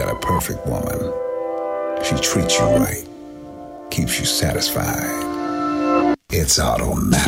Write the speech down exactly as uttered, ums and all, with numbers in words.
got a perfect woman. She treats you right, keeps you satisfied. It's automatic.